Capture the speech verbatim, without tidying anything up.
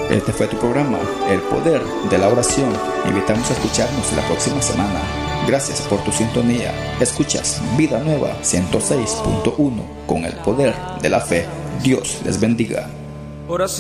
Este fue tu programa, El Poder de la Oración. Invitamos a escucharnos la próxima semana. Gracias por tu sintonía. Escuchas Vida Nueva ciento seis punto uno con el poder de la fe. Dios les bendiga. Oración.